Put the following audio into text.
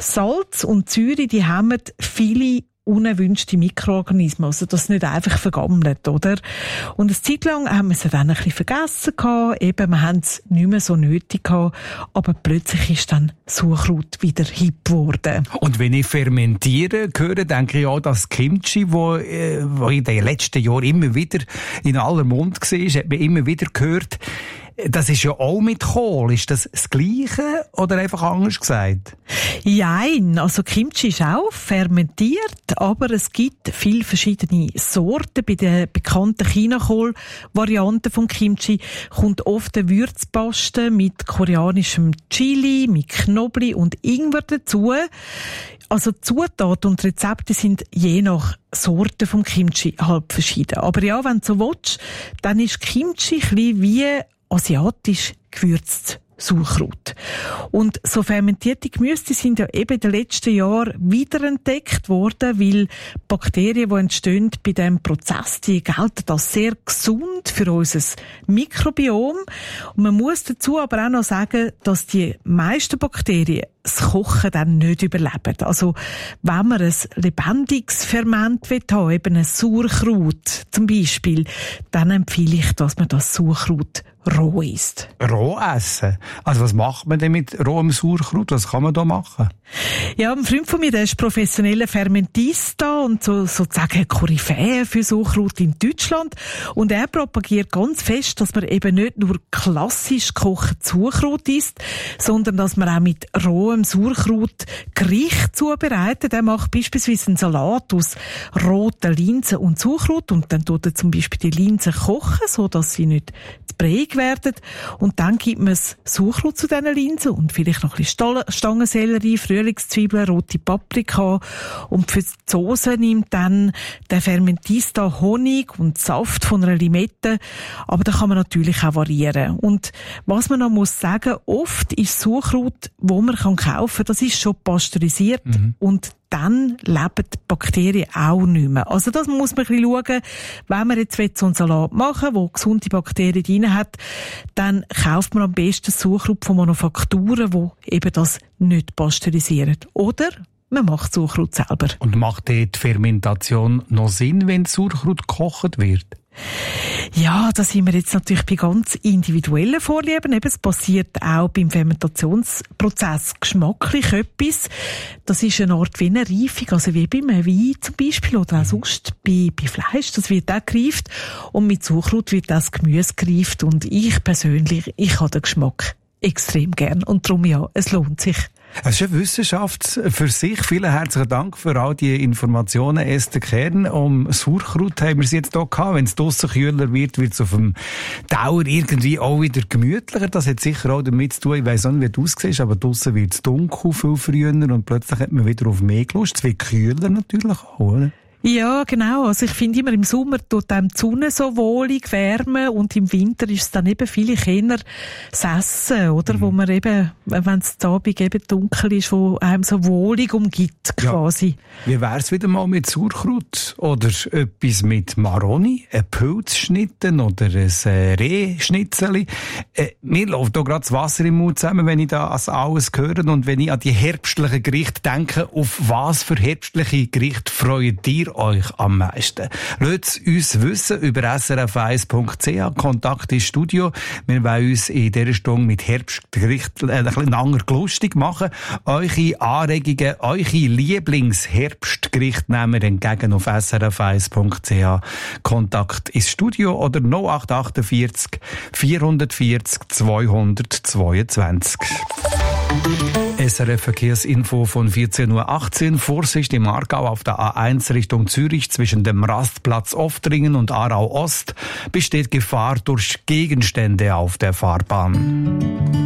Salz und Säure, die hemmen viele unerwünschte Mikroorganismen, also das nicht einfach vergammelt, oder? Und eine Zeit lang haben wir es dann ein bisschen vergessen gehabt, eben, wir haben es nicht mehr so nötig gehabt, aber plötzlich ist dann Sauerkraut wieder hip geworden. Und wenn ich fermentiere höre, denke ich auch, dass Kimchi, wo in den letzten Jahren immer wieder in aller Mund war, hat man immer wieder gehört, das ist ja auch mit Kohl. Ist das Gleiche oder einfach anders gesagt? Nein, also Kimchi ist auch fermentiert, aber es gibt viele verschiedene Sorten. Bei den bekannten Chinakohl-Varianten von Kimchi kommt oft eine Würzpaste mit koreanischem Chili, mit Knoblauch und Ingwer dazu. Also Zutaten und Rezepte sind je nach Sorte vom Kimchi halb verschieden. Aber ja, wenn du so willst, dann ist Kimchi ein bisschen wie asiatisch gewürzt Sauerkraut. Und so fermentierte Gemüse sind ja eben in den letzten Jahren wiederentdeckt worden, weil Bakterien, die entstehen bei diesem Prozess, die gelten als sehr gesund für unser Mikrobiom. Und man muss dazu aber auch noch sagen, dass die meisten Bakterien das Kochen dann nicht überleben. Also, wenn man ein lebendiges Ferment haben will, eben ein Sauerkraut zum Beispiel, dann empfehle ich, dass man das Sauerkraut roh isst. Roh essen? Also was macht man denn mit rohem Sauerkraut? Was kann man da machen? Ja, ein Freund von mir, der ist professioneller Fermentista und sozusagen Koryphäe für Sauerkraut in Deutschland. Und er propagiert ganz fest, dass man eben nicht nur klassisch gekochtes Sauerkraut isst, sondern dass man auch mit rohem Sauerkraut Gericht zubereitet. Er macht beispielsweise einen Salat aus roten Linsen und Sauerkraut und dann tut er zum Beispiel die Linsen kochen, so dass sie nicht zu bräig werden. Und dann gibt man das Sauerkraut zu diesen Linsen und vielleicht noch ein bisschen Stangensellerie, Frühlingszwiebeln, rote Paprika. Und für die Soße nimmt dann der Fermentista Honig und Saft von einer Limette. Aber da kann man natürlich auch variieren. Und was man noch muss sagen, oft ist Sauerkraut, wo man kaufen kann, das ist schon pasteurisiert und dann leben die Bakterien auch nicht mehr. Also das muss man ein bisschen schauen. Wenn man jetzt so einen Salat machen will, der gesunde Bakterien drin hat, dann kauft man am besten Sauerkraut von Manufakturen, die eben das nicht pasteurisieren. Oder man macht Sauerkraut selber. Und macht die Fermentation noch Sinn, wenn Sauerkraut gekocht wird? Ja, da sind wir jetzt natürlich bei ganz individuellen Vorlieben. Eben, es passiert auch beim Fermentationsprozess geschmacklich etwas. Das ist eine Art wie eine Reifung, also wie beim Wein zum Beispiel oder auch sonst bei Fleisch. Das wird auch gereift und mit Sauerkraut wird das Gemüse gereift und ich persönlich, ich habe den Geschmack extrem gern und darum ja, es lohnt sich. Es ist eine Wissenschaft für sich. Vielen herzlichen Dank für all die Informationen, Esther Kern. Um Sauerkraut haben wir es jetzt hier gehabt. Wenn es draussen kühler wird, wird es auf dem Dauer irgendwie auch wieder gemütlicher. Das hat sicher auch damit zu tun. Ich weiss auch nicht, wie du aussiehst, aber draussen wird es dunkel viel früher und plötzlich hat man wieder auf mehr Lust. Es wird kühler natürlich auch, oder? Ja, genau. Also ich finde immer, im Sommer tut einem die Sonne so wohlig wärmen und im Winter ist es dann eben vielleicht eher das Essen, oder? Wo man eben, wenn es da Abend eben dunkel ist, wo einem so wohlig umgibt, quasi. Ja. Wie wär's wieder mal mit Sauerkraut? Oder etwas mit Maroni? Ein Pilzschnitten oder ein Rehschnitzeli? Mir läuft da gerade das Wasser im Mund zusammen, wenn ich das alles höre und wenn ich an die herbstlichen Gerichte denke. Auf was für herbstliche Gerichte freut ihr euch am meisten? Lasst uns wissen über srf1.ch. Kontakt ins Studio. Wir wollen uns in dieser Stunde mit Herbstgerichten ein bisschen langer lustig machen. Eure Anregungen, eure Lieblingsherbstgerichte nehmen wir entgegen auf srf1.ch. Kontakt ins Studio oder 0848 440 222. SRF Verkehrsinfo von 14.18 Uhr. Vorsicht im Aargau auf der A1 Richtung Zürich zwischen dem Rastplatz Oftringen und Aarau Ost besteht Gefahr durch Gegenstände auf der Fahrbahn.